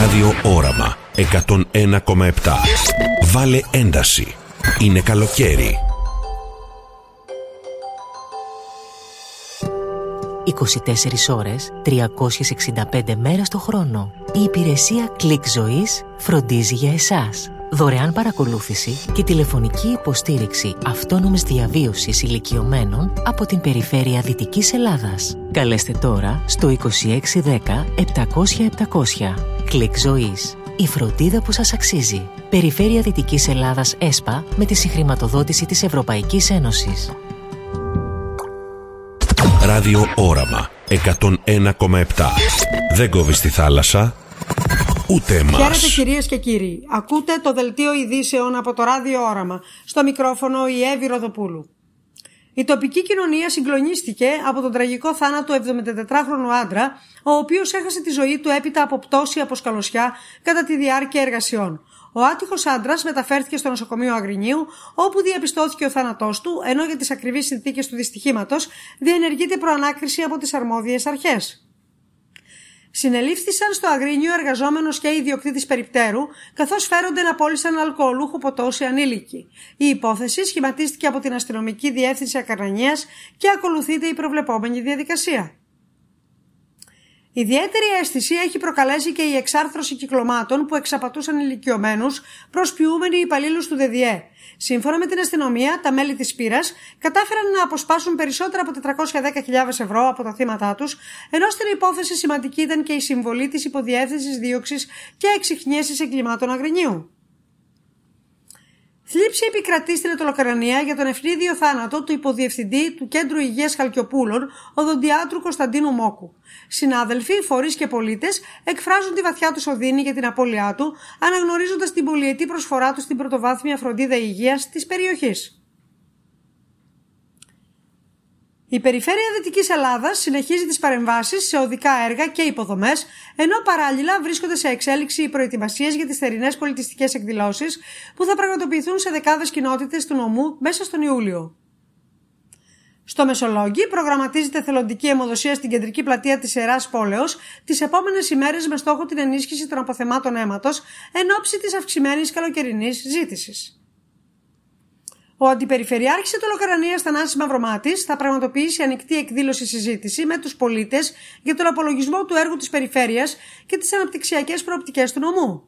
Ράδιο Όραμα 101,7. Βάλε ένταση. Είναι καλοκαίρι. 24 ώρες, 365 μέρες το χρόνο. Η υπηρεσία Κλικ Ζωής φροντίζει για εσάς. Δωρεάν παρακολούθηση και τηλεφωνική υποστήριξη αυτόνομης διαβίωσης ηλικιωμένων από την περιφέρεια Δυτικής Ελλάδας. Καλέστε τώρα στο 2610 700 700. Κλικ Ζωής. Η φροντίδα που σας αξίζει. Περιφέρεια Δυτικής Ελλάδας ΕΣΠΑ με τη συγχρηματοδότηση της Ευρωπαϊκής Ένωσης. Ράδιο Όραμα 101,7. Δεν κόβεις τη θάλασσα, ούτε εμάς. Χαίρετε κυρίες και κύριοι. Ακούτε το δελτίο ειδήσεων από το Ράδιο Όραμα. Στο μικρόφωνο η Εύη Ροδοπούλου. Η τοπική κοινωνία συγκλονίστηκε από τον τραγικό θάνατο 74χρονου άντρα, ο οποίος έχασε τη ζωή του έπειτα από πτώση από σκαλωσιά κατά τη διάρκεια εργασιών. Ο άτυχος άντρας μεταφέρθηκε στο νοσοκομείο Αγρινίου, όπου διαπιστώθηκε ο θάνατός του, ενώ για τις ακριβείς συνθήκες του δυστυχήματος διενεργείται προανάκριση από τις αρμόδιες αρχές. Συνελήφθησαν στο Αγρίνιο εργαζόμενος και ιδιοκτήτης περιπτέρου, καθώς φέρονται να πώλησαν αλκοολούχο ποτό σε ανήλικοι. Η υπόθεση σχηματίστηκε από την αστυνομική διεύθυνση Ακαρνανίας και ακολουθείται η προβλεπόμενη διαδικασία. Ιδιαίτερη αίσθηση έχει προκαλέσει και η εξάρθρωση κυκλωμάτων που εξαπατούσαν ηλικιωμένους προσποιούμενοι υπαλλήλους του ΔΔΕ. Σύμφωνα με την αστυνομία, τα μέλη της πύρας κατάφεραν να αποσπάσουν περισσότερα από 410.000 ευρώ από τα θύματά τους, ενώ στην υπόθεση σημαντική ήταν και η συμβολή της Υποδιεύθυνσης Δίωξης και Εξιχνίασης Εγκλημάτων Αγρινίου. Θλίψη επικρατεί στην Αιτωλοκαρνανία για τον ευνίδιο θάνατο του υποδιευθυντή του Κέντρου Υγείας Χαλκιοπούλων, οδοντιάτρου Κωνσταντίνου Μόκου. Συνάδελφοι, φορείς και πολίτες εκφράζουν τη βαθιά τους οδύνη για την απώλειά του, αναγνωρίζοντας την πολυετή προσφορά του στην πρωτοβάθμια φροντίδα υγείας της περιοχής. Η Περιφέρεια Δυτικής Ελλάδας συνεχίζει τις παρεμβάσεις σε οδικά έργα και υποδομές, ενώ παράλληλα βρίσκονται σε εξέλιξη οι προετοιμασίες για τις θερινές πολιτιστικές εκδηλώσεις που θα πραγματοποιηθούν σε δεκάδες κοινότητες του νομού μέσα στον Ιούλιο. Στο Μεσολόγγι προγραμματίζεται θελοντική αιμοδοσία στην κεντρική πλατεία της Ιεράς Πόλεως τις επόμενες ημέρες με στόχο την ενίσχυση των αποθεμάτων αίματος εν ώψη της αυξημένης καλοκαιρινής ζήτησης. Ο Αντιπεριφερειάρχης Αιτωλοκαρνανίας Θανάσης Μαυρομάτης θα πραγματοποιήσει ανοιχτή εκδήλωση συζήτηση με τους πολίτες για τον απολογισμό του έργου της Περιφέρειας και τις αναπτυξιακές προοπτικές του νομού.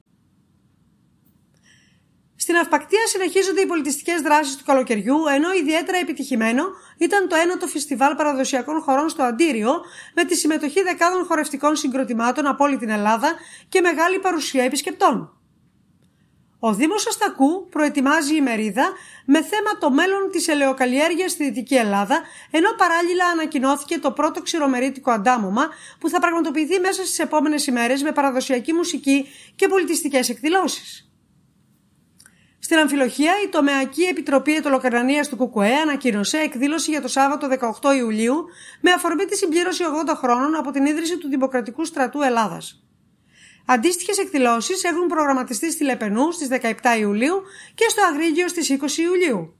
Στην Αυπακτία συνεχίζονται οι πολιτιστικές δράσεις του καλοκαιριού, ενώ ιδιαίτερα επιτυχημένο ήταν το ένατο φεστιβάλ παραδοσιακών χορών στο Αντίριο, με τη συμμετοχή δεκάδων χορευτικών συγκροτημάτων από όλη την Ελλάδα και μεγάλη παρουσία επισκεπτών. Ο Δήμος Αστακού προετοιμάζει ημερίδα με θέμα το μέλλον της ελαιοκαλλιέργειας στη Δυτική Ελλάδα, ενώ παράλληλα ανακοινώθηκε το πρώτο ξηρομερίτικο αντάμωμα που θα πραγματοποιηθεί μέσα στις επόμενες ημέρες με παραδοσιακή μουσική και πολιτιστικές εκδηλώσεις. Στην Αμφιλοχία, η Τομεακή Επιτροπή Αιτωλοκαρνανίας του ΚΚΕ ανακοίνωσε εκδήλωση για το Σάββατο 18 Ιουλίου με αφορμή τη συμπλήρωση 80 χρόνων από την ίδρυση του Δημοκρατικού Στρατού Ελλάδας. Αντίστοιχες εκδηλώσεις έχουν προγραμματιστεί στη Λεπενού στις 17 Ιουλίου και στο Αγρίγιο στις 20 Ιουλίου.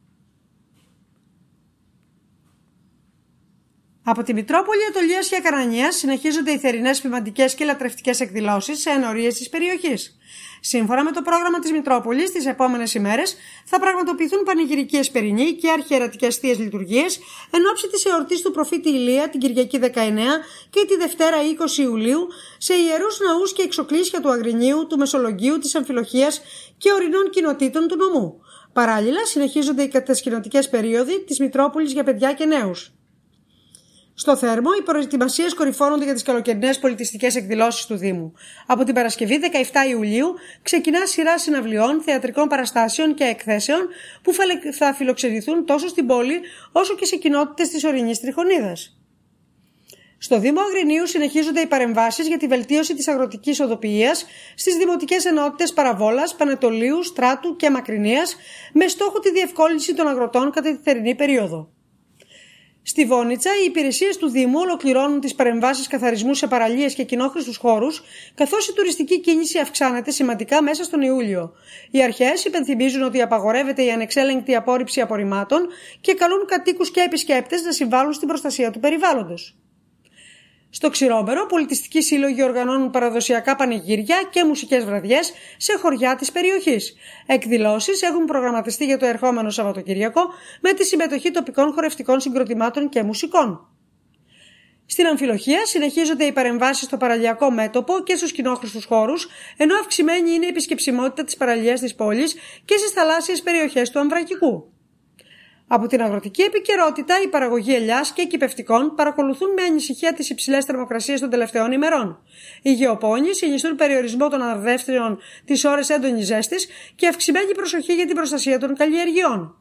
Από τη Μητρόπολη Αιτωλίας και Ακαρνανίας συνεχίζονται οι θερινές ποιμαντικές και λατρευτικές εκδηλώσεις σε ενορίες της περιοχής. Σύμφωνα με το πρόγραμμα της Μητρόπολης, τις επόμενες ημέρες θα πραγματοποιηθούν πανηγυρικοί εσπερινοί και αρχιερατικές θείες λειτουργίες εν ώψη της εορτής του προφήτη Ηλία την Κυριακή 19 και τη Δευτέρα 20 Ιουλίου σε ιερούς ναούς και εξοκλήσια του Αγρινίου, του Μεσολογγίου, της Αμφιλοχίας και ορεινών κοινοτήτων του νομού. Παράλληλα, συνεχίζονται οι κατασκηνωτικές περίοδοι της Μητρόπολης για παιδιά και νέους. Στο Θέρμο, οι προετοιμασίες κορυφώνονται για τις καλοκαιρινές πολιτιστικές εκδηλώσεις του Δήμου. Από την Παρασκευή 17 Ιουλίου ξεκινά σειρά συναυλιών, θεατρικών παραστάσεων και εκθέσεων που θα φιλοξενηθούν τόσο στην πόλη όσο και σε κοινότητες της ορεινής Τριχονίδας. Στο Δήμο Αγρινίου συνεχίζονται οι παρεμβάσεις για τη βελτίωση της αγροτικής οδοποιίας στις δημοτικές ενότητες Παραβόλας, Πανετολίου, Στράτου και Μακρινίας με στόχο τη διευκόλυνση των αγροτών κατά τη θερινή περίοδο. Στη Βόνιτσα, οι υπηρεσίες του Δήμου ολοκληρώνουν τις παρεμβάσεις καθαρισμού σε παραλίες και κοινόχρηστους χώρους, καθώς η τουριστική κίνηση αυξάνεται σημαντικά μέσα στον Ιούλιο. Οι αρχές υπενθυμίζουν ότι απαγορεύεται η ανεξέλεγκτη απόρριψη απορριμμάτων και καλούν κατοίκους και επισκέπτες να συμβάλλουν στην προστασία του περιβάλλοντος. Στο Ξηρόμπερο, πολιτιστικοί σύλλογοι οργανώνουν παραδοσιακά πανηγύρια και μουσικές βραδιές σε χωριά της περιοχής. Εκδηλώσεις έχουν προγραμματιστεί για το ερχόμενο Σαββατοκύριακο με τη συμμετοχή τοπικών χορευτικών συγκροτημάτων και μουσικών. Στην Αμφιλοχία συνεχίζονται οι παρεμβάσεις στο παραλιακό μέτωπο και στους κοινόχρηστους χώρους, ενώ αυξημένη είναι η επισκεψιμότητα της παραλίας της πόλης και στις θαλάσσιες περιοχές του Αμβρακικού. Από την αγροτική επικαιρότητα, η παραγωγή ελιάς και κυπευτικών παρακολουθούν με ανησυχία τις υψηλές θερμοκρασίες των τελευταίων ημερών. Οι γεωπόνοι συνιστούν περιορισμό των αρδεύτριων τις ώρες έντονης ζέστης και αυξημένη προσοχή για την προστασία των καλλιεργειών.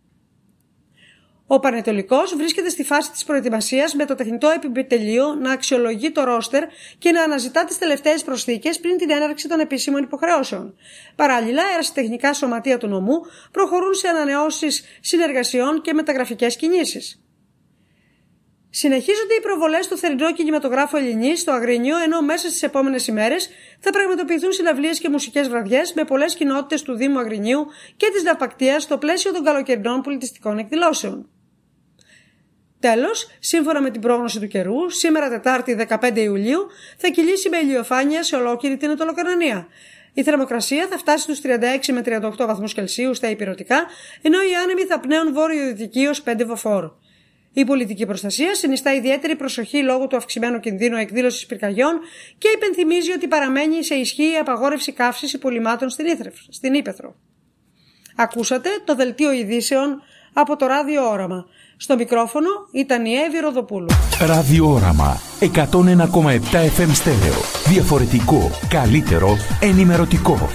Ο Πανετολικός βρίσκεται στη φάση της προετοιμασίας με το τεχνητό επιτελείο να αξιολογεί το ρόστερ και να αναζητά τις τελευταίες προσθήκες πριν την έναρξη των επίσημων υποχρεώσεων. Παράλληλα, ερασιτεχνικά σωματεία του νομού προχωρούν σε ανανεώσεις συνεργασιών και μεταγραφικές κινήσεις. Συνεχίζονται οι προβολές του θερινού κινηματογράφου Ελληνής στο Αγρίνιο, ενώ μέσα στις επόμενες ημέρες θα πραγματοποιηθούν συναυλίες και μουσικές βραδιές με πολλές κοινότητες του Δήμου Αγρινίου και της Ναυπακτείας στο πλαίσιο των καλοκαιρινών πολιτιστικών εκδηλώσεων. Τέλος, σύμφωνα με την πρόγνωση του καιρού, σήμερα Τετάρτη 15 Ιουλίου θα κυλήσει με ηλιοφάνεια σε ολόκληρη την Ανατολοκαρνανία. Η θερμοκρασία θα φτάσει στους 36 με 38 βαθμούς Κελσίου στα ηπειρωτικά, ενώ οι άνεμοι θα πνέουν βόρειο-δυτική ως 5 μποφόρ. Η πολιτική προστασία συνιστά ιδιαίτερη προσοχή λόγω του αυξημένου κινδύνου εκδήλωσης πυρκαγιών και υπενθυμίζει ότι παραμένει σε ισχύ η απαγόρευση καύσης υπολειμμάτων στην Ύπαιθρο. Ακούσατε το δελτίο ειδήσεων από το Ράδιο Όραμα. Στο μικρόφωνο ήταν η Εύη Ροδοπούλου. Ράδιο Όραμα 101,7 FM στέρεο. Διαφορετικό, καλύτερο, ενημερωτικό.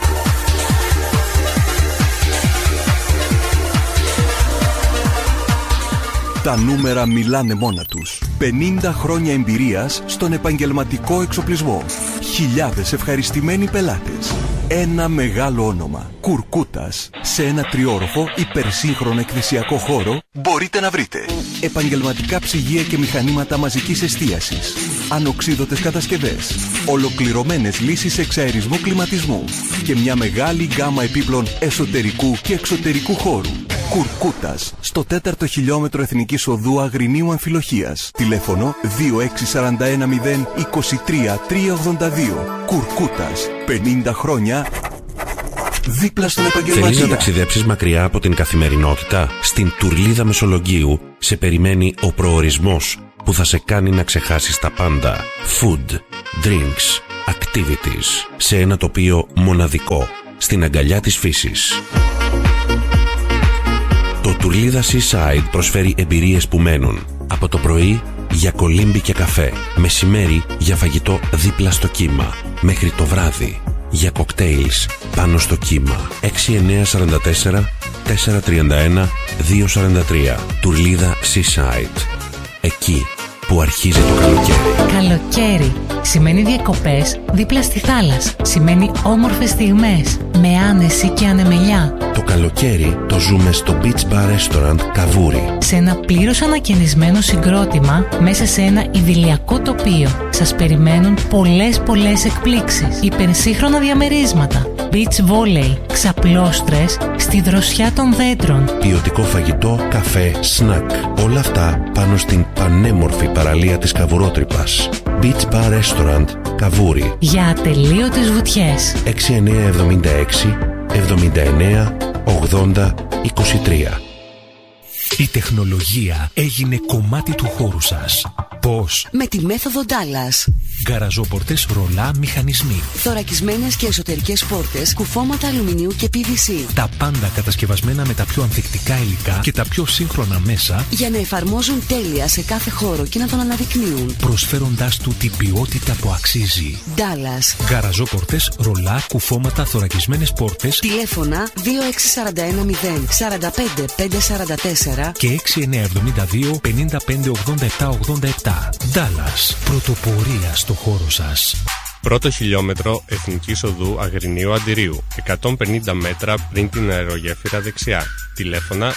Τα νούμερα μιλάνε μόνα τους. 50 χρόνια εμπειρίας στον επαγγελματικό εξοπλισμό. Χιλιάδες ευχαριστημένοι πελάτες. Ένα μεγάλο όνομα. Κουρκούτας. Σε ένα τριόροφο υπερσύγχρονο εκθεσιακό χώρο μπορείτε να βρείτε επαγγελματικά ψυγεία και μηχανήματα μαζικής εστίασης, ανοξίδωτες κατασκευές, ολοκληρωμένες λύσεις εξαερισμού κλιματισμού και μια μεγάλη γκάμα επίπλων εσωτερικού και εξωτερικού χώρου. Κουρκούτας, στο 4ο χιλιόμετρο Εθνικής Οδού Αγρινίου Αμφιλοχίας. Τηλέφωνο 26410 23 382. Κουρκούτας, 50 χρόνια δίπλα στον επαγγελματία. Θέλεις να ταξιδέψεις μακριά από την καθημερινότητα? Στην Τουρλίδα Μεσολογγίου σε περιμένει ο προορισμός που θα σε κάνει να ξεχάσεις τα πάντα. Food, drinks, activities, σε ένα τοπίο μοναδικό, στην αγκαλιά της φύσης. Το Τουρλίδα Seaside προσφέρει εμπειρίες που μένουν. Από το πρωί για κολύμπι και καφέ, μεσημέρι για φαγητό δίπλα στο κύμα, μέχρι το βράδυ για κοκτέιλς πάνω στο κύμα. 6944 431 243. Τουρλίδα Seaside. Εκεί που αρχίζει το καλοκαίρι. Καλοκαίρι σημαίνει διακοπές δίπλα στη θάλασσα. Σημαίνει όμορφες στιγμές με άνεση και ανεμελιά. Το καλοκαίρι το ζούμε στο Beach Bar Restaurant Καβούρι. Σε ένα πλήρως ανακαινισμένο συγκρότημα μέσα σε ένα ιδηλιακό τοπίο. Σας περιμένουν πολλές εκπλήξεις. Υπερσύγχρονα διαμερίσματα. Beach volley, ξαπλώστρες στη δροσιά των δέντρων. Ποιοτικό φαγητό, καφέ, σνακ. Όλα αυτά πάνω στην πανέμορφη παραλία της Καβουρότρυπας. Beach Bar Restaurant Καβούρι. Για ατελείωτες βουτιές. 6976 79 80 23. Η τεχνολογία έγινε κομμάτι του χώρου σας. Πώς? Με τη μέθοδο Dallas. Γκαραζόπορτες, ρολά, μηχανισμοί. Θωρακισμένες και εσωτερικές πόρτες, κουφώματα αλουμινίου και PVC. Τα πάντα κατασκευασμένα με τα πιο ανθεκτικά υλικά και τα πιο σύγχρονα μέσα, για να εφαρμόζουν τέλεια σε κάθε χώρο και να τον αναδεικνύουν, προσφέροντάς του την ποιότητα που αξίζει. Dallas. Γκαραζόπορτες, ρολά, κουφώματα, θωρακισμένες πόρτες. Τηλέφωνα 26410 45 544 και 6972 55 87 87. Dallas. Πρωτοπορία στο χώρο σας. Πρώτο χιλιόμετρο Εθνικής Οδού Αγρινίου Αντιρίου, 150 μέτρα πριν την αερογέφυρα δεξιά. Τηλέφωνα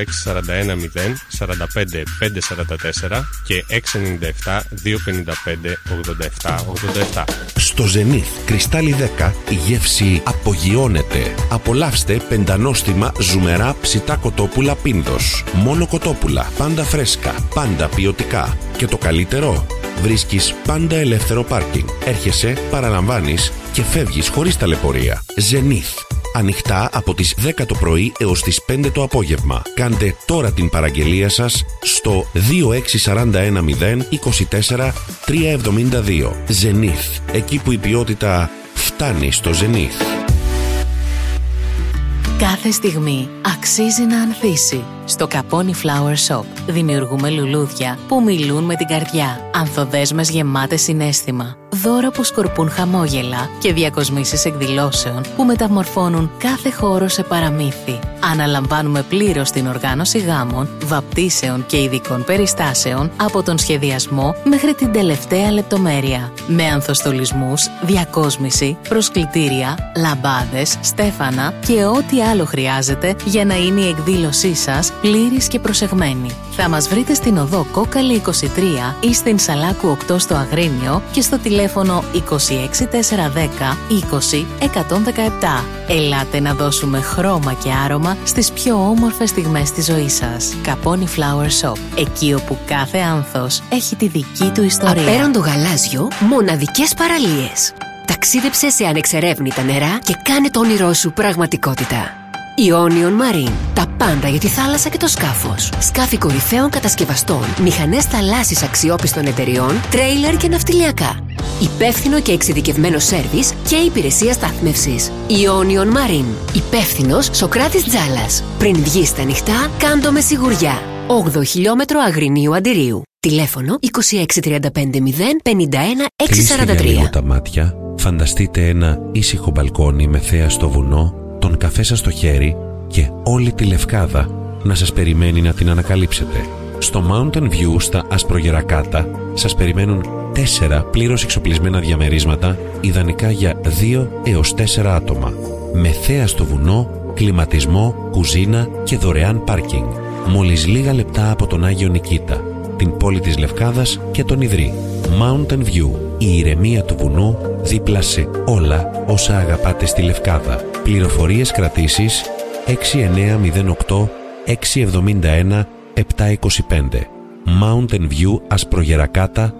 26410 45 544 και 697 255 87 87. Στο Zenith Κρυστάλλι 10 η γεύση απογειώνεται. Απολαύστε πεντανόστιμα ζουμερά ψητά κοτόπουλα Πίνδος. Μόνο κοτόπουλα, πάντα φρέσκα, πάντα ποιοτικά. Και το καλύτερο, Βρίσκεις πάντα ελεύθερο πάρκινγκ. Έρχεσαι, παραλαμβάνεις και φεύγεις χωρίς ταλαιπωρία. Zenith. Ανοιχτά από τις 10 το πρωί έως τις 5 το απόγευμα. Κάντε τώρα την παραγγελία σας στο 26410 24 372. Zenith. Εκεί που η ποιότητα φτάνει στο Zenith. Κάθε στιγμή αξίζει να ανθίσει. Στο Caponi Flower Shop δημιουργούμε λουλούδια που μιλούν με την καρδιά. Ανθοδέσμες γεμάτες συναίσθημα. Δώρα που σκορπούν χαμόγελα και διακοσμήσεις εκδηλώσεων που μεταμορφώνουν κάθε χώρο σε παραμύθι. Αναλαμβάνουμε πλήρως την οργάνωση γάμων, βαπτίσεων και ειδικών περιστάσεων από τον σχεδιασμό μέχρι την τελευταία λεπτομέρεια. Με ανθοστολισμούς, διακόσμηση, προσκλητήρια, λαμπάδες, στέφανα και ό,τι άλλο χρειάζεται για να είναι η εκδήλωσή σας πλήρης και προσεγμένη. Θα μας βρείτε στην οδό Κόκαλη 23 ή στην Σαλάκου 8 στο Αγρίνιο και στο τηλέφωνο 26410 20 117. Ελάτε να δώσουμε χρώμα και άρωμα στις πιο όμορφες στιγμές της ζωής σας. Caponi Flower Shop. Εκεί όπου κάθε άνθος έχει τη δική του ιστορία. Απέραν το γαλάζιο, μοναδικές παραλίες. Ταξίδεψε σε ανεξερεύνητα νερά και κάνε το όνειρό σου πραγματικότητα. Ionian Marine. Τα πάντα για τη θάλασσα και το σκάφος. Σκάφη κορυφαίων κατασκευαστών, μηχανές θαλάσσης αξιόπιστων εταιριών, τρέιλερ και ναυτιλιακά. Υπεύθυνο και εξειδικευμένο σέρβις και υπηρεσία στάθμευσης. Ionian Marine. Υπεύθυνος Σοκράτης Τζάλας. Πριν βγεις στα νυχτά, κάντο με σιγουριά. 8 χιλιόμετρο Αγρινίου Αντιρίου. Τηλέφωνο 26350 51 643. Κλείστε για λίγο τα μάτια, φανταστείτε ένα ήσυχο μπαλκόνι με θέα στο βουνό, τον καφέ σας στο χέρι και όλη τη Λευκάδα να σας περιμένει να την ανακαλύψετε. Στο Mountain View στα Ασπρογερακάτα σας περιμένουν 4 πλήρως εξοπλισμένα διαμερίσματα, ιδανικά για 2 έως 4 άτομα. Με θέα στο βουνό, κλιματισμό, κουζίνα και δωρεάν πάρκινγκ. Μόλις λίγα λεπτά από τον Άγιο Νικήτα, την πόλη της Λευκάδας και τον Ιδρύ. Mountain View, η ηρεμία του βουνού δίπλα σε όλα όσα αγαπάτε στη Λευκάδα. Πληροφορίες κρατήσεις 6908 671 725. Mountain View Ασπρογερακάτα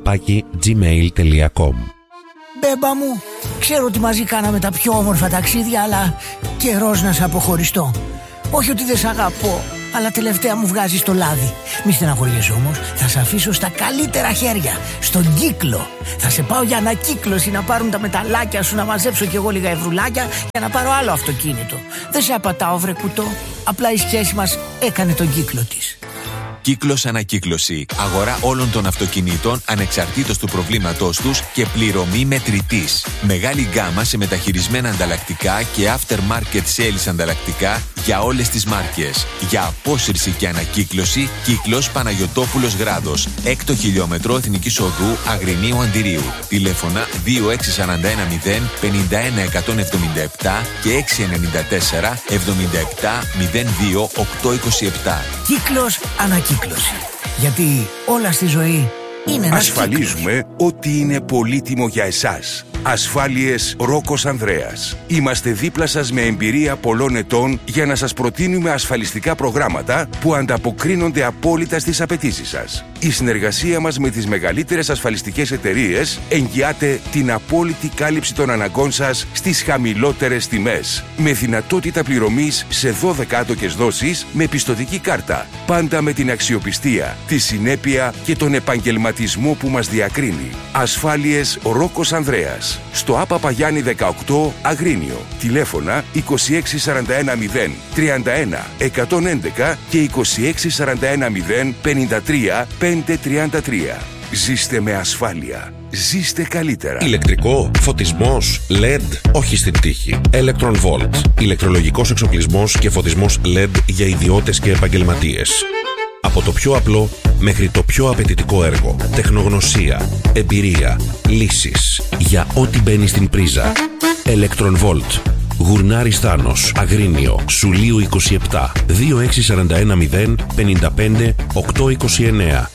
@gmail.com. Μπέμπα μου, ξέρω ότι μαζί κάναμε τα πιο όμορφα ταξίδια, αλλά καιρός να σε αποχωριστώ. Όχι ότι δεν σ' αγαπώ, αλλά τελευταία μου βγάζεις το λάδι. Μη στεναχωριέσαι όμως, θα σε αφήσω στα καλύτερα χέρια, στον Κύκλο. Θα σε πάω για ανακύκλωση να πάρουν τα μεταλλάκια σου, να μαζέψω κι εγώ λίγα ευρουλάκια για να πάρω άλλο αυτοκίνητο. Δεν σε απατάω βρε κουτό, απλά η σχέση μας έκανε τον κύκλο της. Κύκλος Ανακύκλωση. Αγορά όλων των αυτοκινήτων ανεξαρτήτως του προβλήματός τους και πληρωμή μετρητής. Μεγάλη γκάμα σε μεταχειρισμένα ανταλλακτικά και aftermarket sales ανταλλακτικά για όλες τις μάρκες. Για απόσυρση και ανακύκλωση, Κύκλος Παναγιωτόπουλος Γράδος. 6ο χιλιόμετρο Εθνικής Οδού Αγρινίου Αντιρίου. Τηλέφωνα 26410 51 177 και 694 77 02 827. Κύκλος Ανακύκλωση. Γιατί όλα στη ζωή είναι ένας ασφαλίζουμε κύκλος. ό,τι είναι πολύτιμο για εσάς. Ασφάλειες Ρόκος Ανδρέας. Είμαστε δίπλα σας με εμπειρία πολλών ετών για να σας προτείνουμε ασφαλιστικά προγράμματα που ανταποκρίνονται απόλυτα στις απαιτήσεις σας. Η συνεργασία μας με τις μεγαλύτερες ασφαλιστικές εταιρείες εγγυάται την απόλυτη κάλυψη των αναγκών σας στις χαμηλότερες τιμές. Με δυνατότητα πληρωμής σε 12 άτοκες δόσεις με πιστωτική κάρτα. Πάντα με την αξιοπιστία, τη συνέπεια και τον επαγγελματισμό που μας διακρίνει. Ασφάλειες Ρόκος Ανδρέας. Στο ΑΠΑ Παγιάννη 18 Αγρίνιο. Τηλέφωνα 26410 31 111 και 26410 53 533. Ζήστε με ασφάλεια. Ζήστε καλύτερα. Ηλεκτρικό, φωτισμός, LED, όχι στην τύχη. Electron Volt. Ηλεκτρολογικός εξοπλισμός και φωτισμός LED για ιδιώτες και επαγγελματίες. Από το πιο απλό μέχρι το πιο απαιτητικό έργο. Τεχνογνωσία, εμπειρία, λύσεις. Για ό,τι μπαίνει στην πρίζα. Electron Volt. Γουρνάρης Θάνος, Αγρίνιο, Σουλίου 27, 26410 55 829,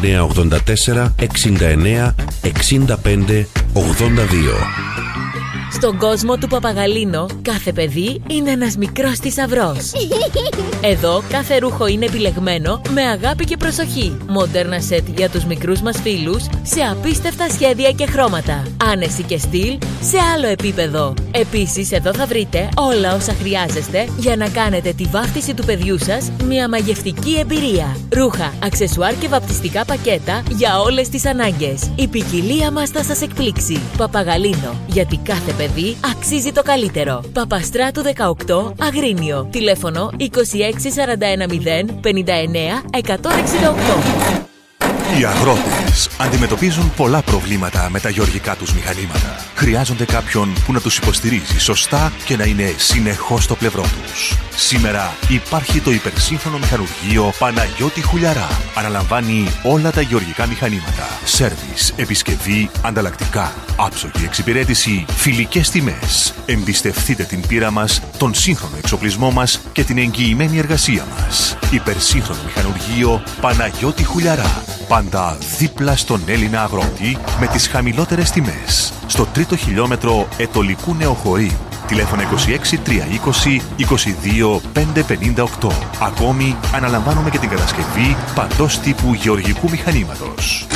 6984 69 65 82. Στον κόσμο του Παπαγαλίνο, κάθε παιδί είναι ένας μικρός θησαυρός. Εδώ κάθε ρούχο είναι επιλεγμένο με αγάπη και προσοχή. Μοντέρνα σετ για τους μικρούς μας φίλους σε απίστευτα σχέδια και χρώματα. Άνεση και στυλ σε άλλο επίπεδο. Επίσης εδώ θα βρείτε όλα όσα χρειάζεστε για να κάνετε τη βάφτιση του παιδιού σας μια μαγευτική εμπειρία. Ρούχα, αξεσουάρ και βαπτιστικά πακέτα για όλες τις ανάγκες. Η ποικιλία μας θα σας εκπλήξει. Παπαγαλίνο, γιατί κάθε παιδί αξίζει το καλύτερο. Παπαστράτου 18, Αγρίνιο. Τηλέφωνο 2641 059 168. Οι αγρότες αντιμετωπίζουν πολλά προβλήματα με τα γεωργικά τους μηχανήματα. Χρειάζονται κάποιον που να τους υποστηρίζει σωστά και να είναι συνεχώς στο πλευρό τους. Σήμερα υπάρχει το υπερσύγχρονο μηχανουργείο Παναγιώτη Χουλιαρά. Αναλαμβάνει όλα τα γεωργικά μηχανήματα. Σέρβις, επισκευή, ανταλλακτικά, άψογη εξυπηρέτηση, φιλικές τιμές. Εμπιστευτείτε την πείρα μας, τον σύγχρονο εξοπλισμό μας και την εγγυημένη εργασία μας. Υπερσύγχρονο μηχανουργείο Παναγιώτη Χουλιαρά. Πάντα δίπλα στον Έλληνα αγρότη με τις χαμηλότερες τιμές. Στο 3ο χιλιόμετρο Ετωλικού Νεοχωρίου. Τηλέφωνο 26 320 22 558. Ακόμη αναλαμβάνουμε και την κατασκευή παντός τύπου γεωργικού μηχανήματος.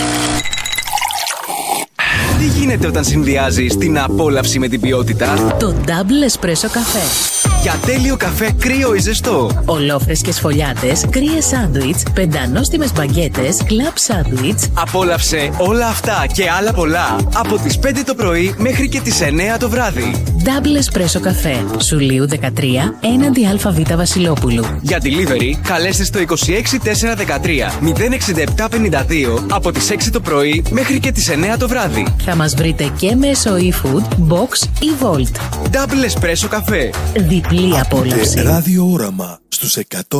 Τι γίνεται όταν συνδυάζεις την απόλαυση με την ποιότητα? Το Double Espresso καφέ. Για τέλειο καφέ κρύο ή ζεστό. Ολόφρεσκες φωλιάτες, κρύες σάντουιτς, πεντανόστιμες μπαγκέτες, κλαμπ σάντουιτς. Απόλαυσε όλα αυτά και άλλα πολλά από τις 5 το πρωί μέχρι και τις 9 το βράδυ. Double Espresso καφέ. Σουλίου 13, έναντι ΑΒ Βασιλόπουλου. Για delivery, καλέστε στο 26 413 067 52 από τις 6 το πρωί μέχρι και τις 9 το βράδυ. Θα μας βρείτε και μέσω eFood, Box ή Volt. Double Espresso καφέ. Διπλή απόλαυση. Ράδιο Όραμα στους 100.